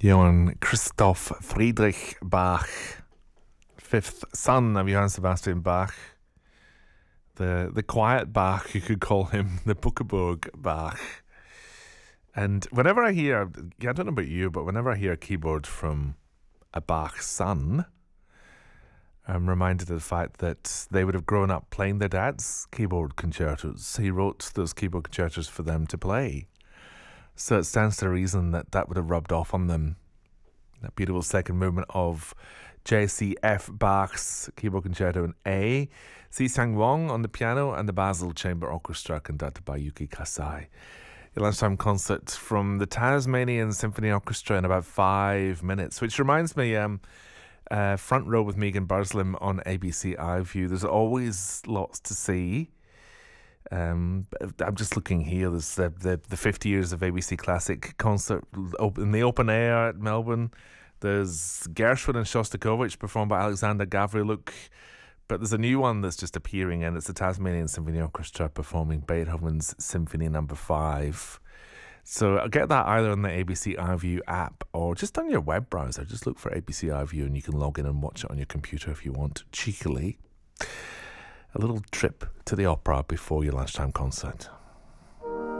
Johann Christoph Friedrich Bach, fifth son of Johann Sebastian Bach, the quiet Bach, you could call him, the Buckeburg Bach. And whenever I hear, I don't know about you, but whenever I hear a keyboard from a Bach son, I'm reminded of the fact that they would have grown up playing their dad's keyboard concertos. He wrote those keyboard concertos for them to play. So it stands to reason that that would have rubbed off on them. That beautiful second movement of J.C.F. Bach's keyboard concerto in A. Si-Sang Wong on the piano and the Basel Chamber Orchestra conducted by Yuki Kasai. A lunchtime concert from the Tasmanian Symphony Orchestra in about 5 minutes, which reminds me, Front Row with Megan Burslim on ABC iView. There's always lots to see. I'm just looking here. There's the 50 years of ABC Classic concert in the open air at Melbourne. There's Gershwin and Shostakovich performed by Alexander Gavriluk. But there's a new one that's just appearing, and it's the Tasmanian Symphony Orchestra performing Beethoven's Symphony No. 5. So I'll get that either on the ABC iView app or just on your web browser. Just look for ABC iView and you can log in and watch it on your computer if you want, cheekily. A little trip to the opera before your lunchtime concert.